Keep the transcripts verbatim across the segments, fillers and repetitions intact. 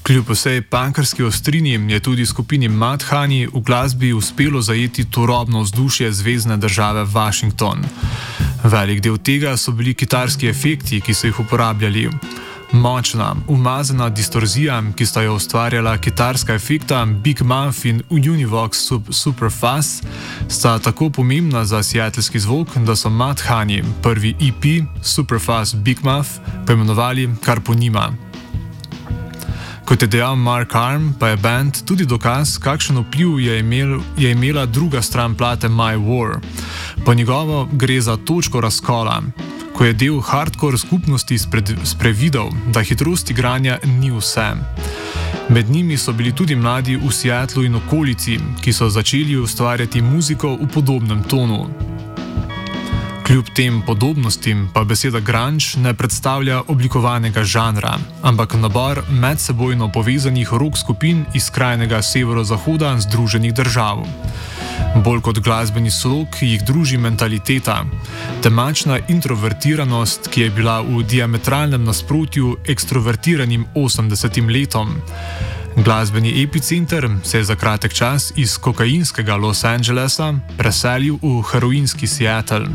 Kljub vsej punkerski ostrini je tudi skupini Mudhoney v glasbi uspelo zajeti turobno vzdušje zvezne države Washington. Velik del tega so bili kitarski efekti, ki so jih uporabljali. Močna, umazana distorzija, ki sta jo ustvarjala kitarska efekta Big Muff in Univox Superfuzz, sta tako pomembna za seattleski zvok, da so Mudhoney prvi E P Superfuzz Big Muff poimenovali kar po njima. Kot je dejal Mark Arm, pa je band tudi dokaz, kakšen vpliv je, imel, je imela druga stran plate My War. Po njegovo gre za točko razkola, ko je del hardcore skupnosti sprevidel, da hitrost igranja ni vse. Med njimi so bili tudi mladi v Seattlu in okolici, ki so začeli ustvarjati muziko v podobnem tonu. Kljub tem podobnostim pa beseda grunge ne predstavlja oblikovanega žanra, ampak nabor medsebojno povezanih rock skupin iz skrajnega severozahoda Združenih držav. Bolj kot glasbeni slog jih druži mentaliteta, temačna introvertiranost, ki je bila v diametralnem nasprotju ekstrovertiranim osemdesetim letom. Glasbeni epicenter se je za kratek čas iz kokainskega Los Angelesa preselil v heroinski Seattle.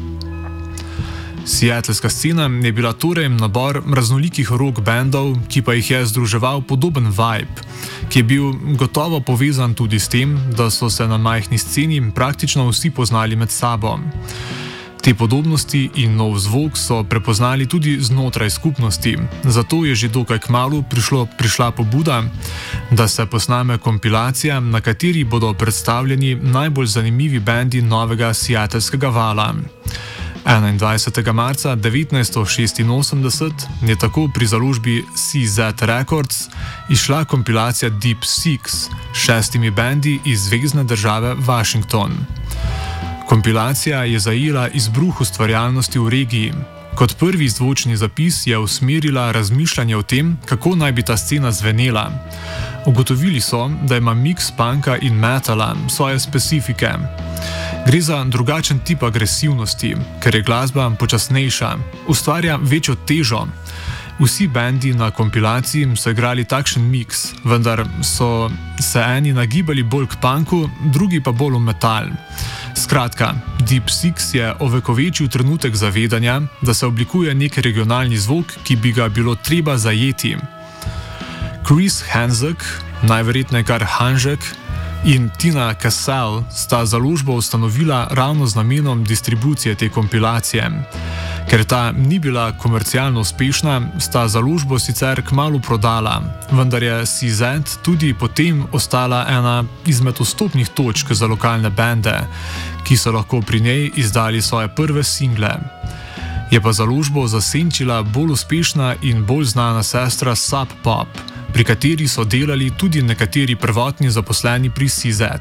Seattleska scena je bila torej nabor raznolikih rock bandov, ki pa jih je združeval podoben vibe, ki je bil gotovo povezan tudi s tem, da so se na majhni sceni praktično vsi poznali med sabo. Te podobnosti in nov zvok so prepoznali tudi znotraj skupnosti, zato je že dokaj kmalu prišlo, prišla pobuda, da se posname kompilacija, na kateri bodo predstavljeni najbolj zanimivi bendi novega seattleskega vala. enaindvajsetega marca devetnajststo šestinosemdeset je tako pri založbi C Z Records izšla kompilacija Deep Six s šestimi bendi iz zvezne države Washington. Kompilacija je zajela izbruh ustvarjalnosti v regiji. Kot prvi zvočni zapis je usmerila razmišljanje o tem, kako naj bi ta scena zvenela. Ugotovili so, da ima miks punka in metala svoje specifike. Gre za drugačen tip agresivnosti, ker je glasba počasnejša, ustvarja večjo težo. Vsi bendi na kompilaciji so igrali takšen miks, vendar so se eni nagibali bolj k punku, drugi pa bolj v metal. Skratka, Deep Six je ovekovečil trenutek zavedanja, da se oblikuje nek regionalni zvok, ki bi ga bilo treba zajeti. Chris Hanzak, najverjetneje kar Hanžek, in Tina Cassell sta založbo ustanovila ravno z namenom distribucije te kompilacije. Ker ta ni bila komercialno uspešna, sta založbo sicer kmalu prodala, vendar je C Z tudi potem ostala ena izmed vstopnih točk za lokalne bende, ki so lahko pri njej izdali svoje prve single. Je pa založbo zasenčila bolj uspešna in bolj znana sestra Sub Pop, pri kateri so delali tudi nekateri prvotni zaposleni pri C Z.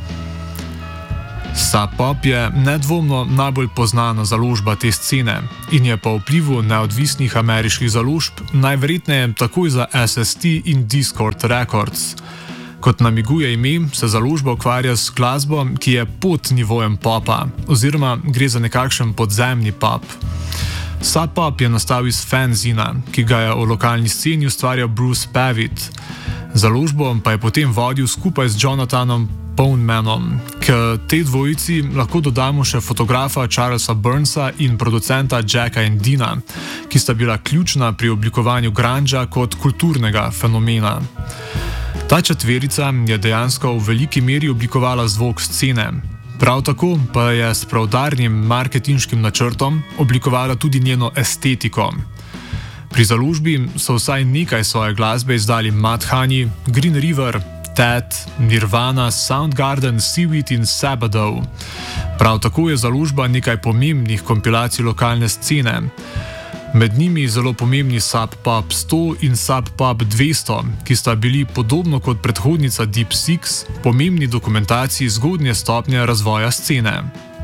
Sub Pop je nedvomno najbolj poznana založba te scene in je po vplivu neodvisnih ameriških založb najverjetneje takoj za S S T in Dischord Records. Kot namiguje ime, se založba ukvarja s glasbo, ki je pod nivojem popa, oziroma gre za nekakšen podzemni pop. Sub Pop je nastal iz fanzina, ki ga je v lokalni sceni ustvarjal Bruce Pavitt. Založbo pa je potem vodil skupaj z Jonathanom Poundmanom. K tej dvojici lahko dodamo še fotografa Charlesa Burnsa in producenta Jacka Endina, ki sta bila ključna pri oblikovanju grungea kot kulturnega fenomena. Ta četverica je dejansko v veliki meri oblikovala zvok scene. Prav tako pa je s preudarnim marketinškim načrtom oblikovala tudi njeno estetiko. Pri založbi so vsaj nekaj svoje glasbe izdali Mudhoney, Green River, Ted, Nirvana, Soundgarden, Seaweed in Sabbath. Prav tako je založba nekaj pomembnih kompilacij lokalne scene. Med njimi zelo pomembni Sub Pop sto in Sub Pop dvesto, ki sta bili podobno kot predhodnica Deep Six pomembni dokumentaciji zgodnje stopnje razvoja scene.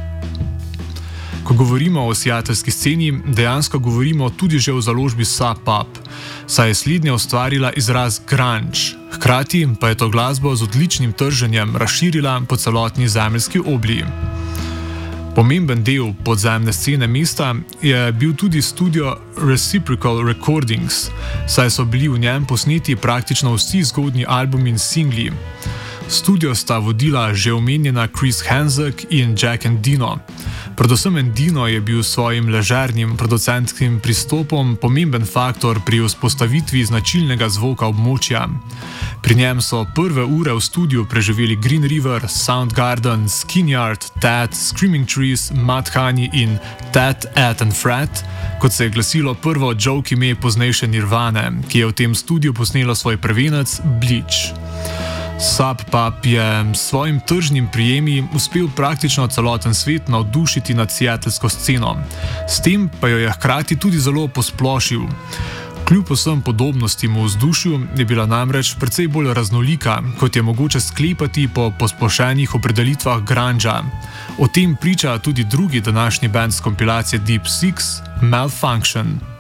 Ko govorimo o seattlski sceni, dejansko govorimo tudi že o založbi Sub Pop, saj je slednja ustvarila izraz grunge, hkrati pa je to glasbo z odličnim trženjem razširila po celotni zemeljski obli. Pomemben del podzemne scene mesta je bil tudi studio Reciprocal Recordings, saj so bili v njem posneti praktično vsi zgodnji albumi in singli. Studio sta vodila že omenjena Chris Hanzak in Jack Endino. Predvsem Endino je bil s svojim ležernim producentskim pristopom pomemben faktor pri vzpostavitvi značilnega zvoka območja. Pri njem so prve ure v studiu preživeli Green River, Soundgarden, Skinyard, Tat, Screaming Trees, Mudhoney in Tat, Ed and Fred, kot se je glasilo prvo joke ime poznejše Nirvane, ki je v tem studiu posnelo svoj prvenec Bleach. Sub Pop je s svojim tržnim prijemi uspel praktično celoten svet navdušiti nad seattlesko sceno, s tem pa jo je hkrati tudi zelo posplošil. Kljub vsem podobnostim v vzdušju je bila namreč precej bolj raznolika, kot je mogoče sklepati po posplošenih opredelitvah grunga. O tem priča tudi drugi današnji band s kompilacije Deep Six, Malfunction.